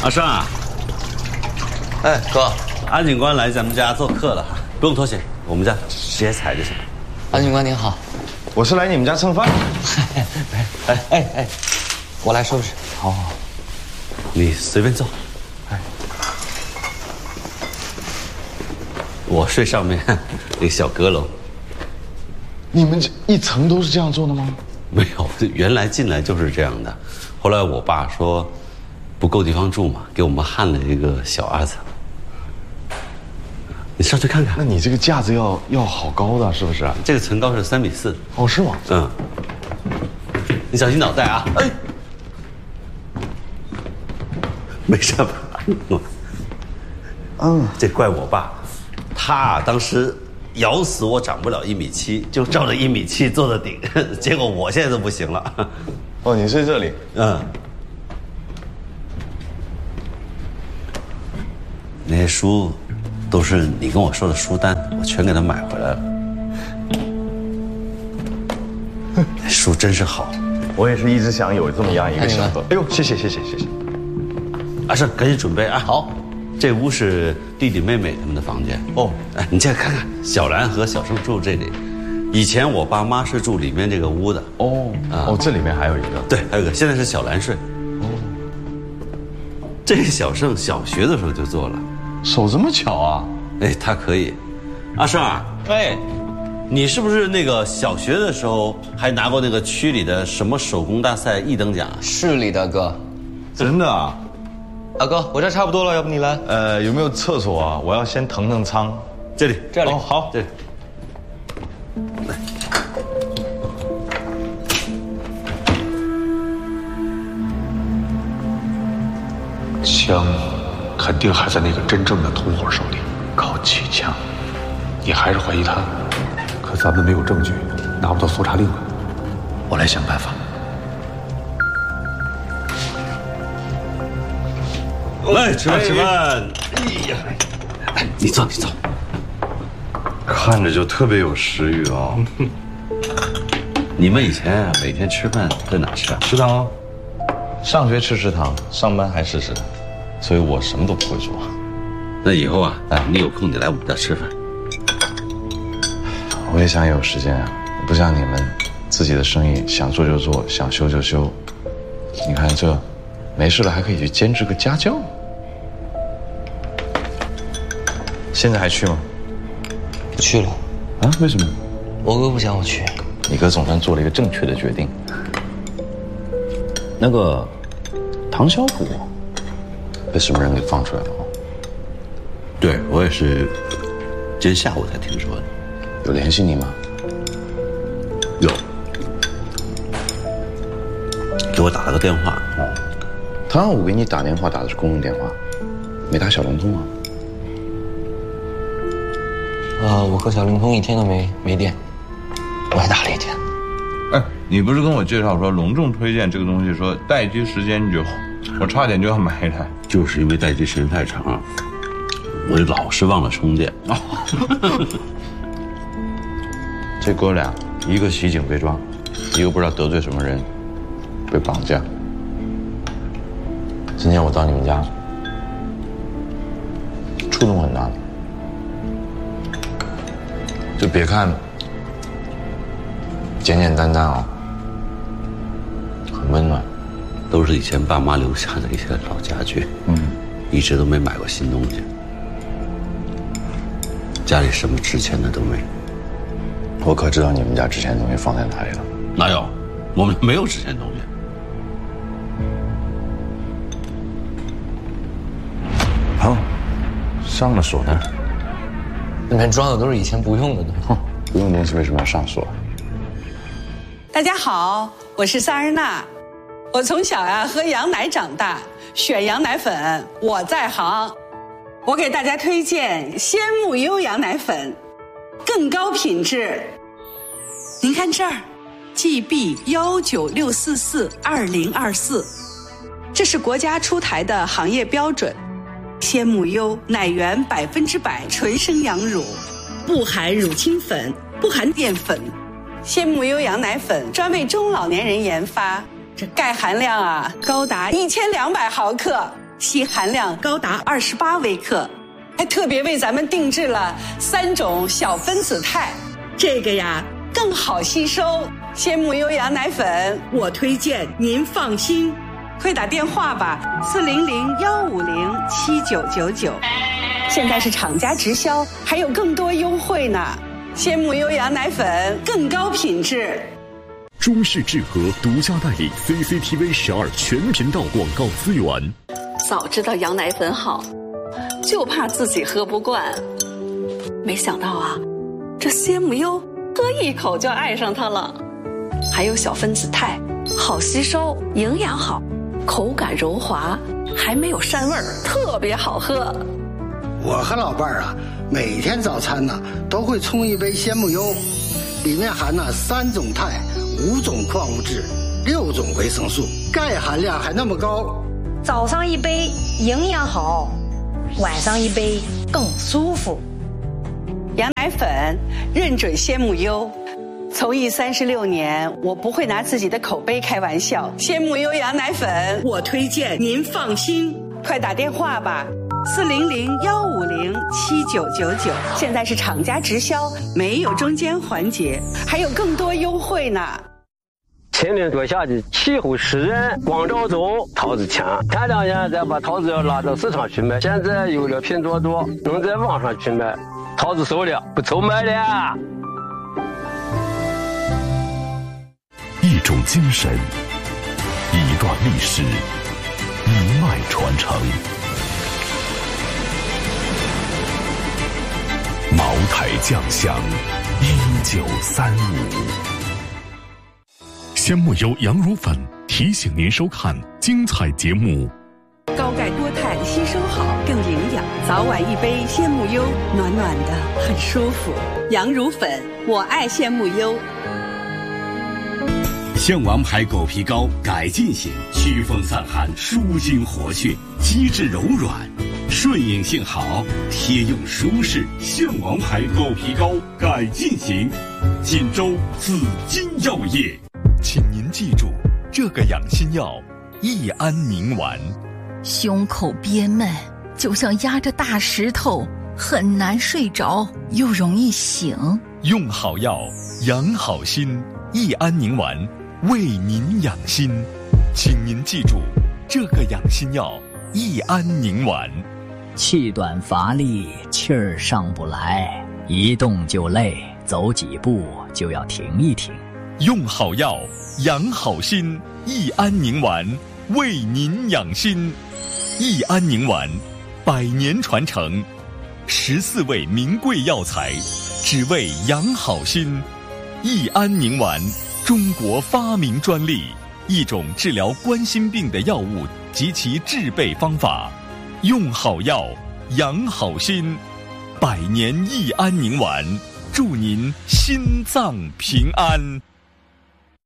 阿胜啊， 哎，哥， 安警官来咱们家做客了，不用脱鞋，我们家直接踩就行。 安警官您好， 我是来你们家蹭饭。 哎，我来收拾。 好，你随便坐。哎，我睡上面那个小阁楼。 你们这一层都是这样做的吗？ 没有，原来进来就是这样的。后来我爸说不够地方住嘛，给我们焊了一个小二层。你上去看看。 那你这个架子要好高的，是不是？ 这个层高是3.4米。 哦，是吗？ 嗯。你小心脑袋啊！哎，没事吧？这怪我爸，他当时咬死我长不了1.7米，就照着1.7米做的顶，结果我现在都不行了。 哦，你睡这里？ 那些书都是你跟我说的书单，我全给他买回来了。书真是好。 我也是一直想有这么样一个小盒。哎呦，谢谢。 阿胜，赶紧准备啊！ 好， 这屋是弟弟妹妹他们的房间。哦，哎，你再看看，小兰和小胜住这里。以前我爸妈是住里面这个屋的。 这里面还有一个。 对，还有一个，现在是小兰睡。这个小胜小学的时候就做了， 手这么巧啊！ 哎，他可以。阿胜啊， 哎， 你是不是那个小学的时候还拿过那个区里的什么手工大赛1等奖？ 市里的哥。 真的啊？ 大哥，我这差不多了，要不你来？ 有没有厕所啊？我要先腾仓。 这里。 哦，好。 这里。 枪肯定还在那个真正的同伙手里，靠气枪。你还是怀疑他，可咱们没有证据，拿不到搜查令啊。我来想办法。 来，吃饭。哎呀，哎，你坐。 看着就特别有食欲啊！ 你们以前啊，每天吃饭在哪吃啊？ 食堂。上学吃食堂，上班还吃食堂，所以我什么都不会做。 那以后啊，你有空你来我们家吃饭。 我也想有时间啊，不像你们，自己的生意想做就做，想休就休。你看这，没事了还可以去兼职个家教。现在还去吗？ 不去了。 啊？为什么？ 我哥不想我去。 你哥总算做了一个正确的决定。那个唐小虎被什么人给放出来了？ 对，我也是今天下午才听说的。 有联系你吗？ 有，给我打了个电话。 唐小虎给你打电话打的是公用电话，没打小灵通啊？ 我和小灵通一天都没电，我还打了一天。 哎，你不是跟我介绍说隆重推荐这个东西，说待机时间久，我差点就要买一台。 就是因为待机时间太长，我就老是忘了充电。 这哥俩，一个袭警被抓，一个不知道得罪什么人，被绑架。今天我到你们家，触动很大。就别看简简单单啊，很温暖， 都是以前爸妈留下的一些老家具。一直都没买过新东西，家里什么值钱的都没。 我可知道你们家值钱的东西放在哪里了。 哪有？我们没有值钱东西。 上了锁呢？ 里面装的都是以前不用的东西。 不用东西为什么要上锁？ 大家好，我是萨日娜。我从小喝羊奶长大，选羊奶粉我在行。我给大家推荐鲜木优羊奶粉，更高品质。您看这儿 ，GB196442024，这是国家出台的行业标准。鲜木优奶源100%纯生羊乳，不含乳清粉，不含淀粉。鲜木优羊奶粉专为中老年人研发，这钙含量高达1200毫克， 硒含量高达28微克，还特别为咱们定制了3种小分子肽，这个呀更好吸收。鲜木优羊奶粉，我推荐您放心，快打电话吧，400-150-7999。现在是厂家直销，还有更多优惠呢。鲜木优羊奶粉更高品质。 中式智和独家代理 CCTV 12全频道广告资源。 早知道羊奶粉好，就怕自己喝不惯。没想到啊，这鲜木优喝一口就爱上它了。还有小分子肽，好吸收，营养好，口感柔滑，还没有膻味儿，特别好喝。 我和老伴儿啊，每天早餐呢都会冲一杯鲜木优，里面含了3种肽、5种矿物质、6种维生素，钙含量还那么高。 早上一杯营养好，晚上一杯更舒服。 羊奶粉认准鲜木优，从艺36年，我不会拿自己的口碑开玩笑。鲜木优羊奶粉，我推荐您放心，快打电话吧，400-150-7999。现在是厂家直销，没有中间环节，还有更多优惠呢。 前年多夏季，气候湿热，光照中桃子强。前2年再把桃子要拉到市场去卖，现在有了拼多多，能在网上去卖，桃子熟了，不愁卖了。 一种精神，一段历史，一脉传承。茅台酱香，1935。鲜木优羊乳粉提醒您收看精彩节目。 高钙多碳，吸收好，更营养。早晚一杯鲜木优，暖暖的，很舒服。羊乳粉，我爱鲜木优。 象王牌狗皮膏改进型，祛风散寒，舒筋活血，机制柔软，顺应性好，贴用舒适。象王牌狗皮膏改进型，锦州紫金药业。 请您记住，这个养心药益安宁丸。 胸口憋闷，就像压着大石头，很难睡着，又容易醒。 用好药，养好心，益安宁丸为您养心。请您记住，这个养心药益安宁丸。 气短乏力，气儿上不来，一动就累，走几步就要停一停。 用好药，养好心，益安宁丸为您养心。益安宁丸100年传承，14味名贵药材，只为养好心。益安宁丸，中国发明专利，一种治疗冠心病的药物及其制备方法。用好药，养好心，100年益安宁丸，祝您心脏平安。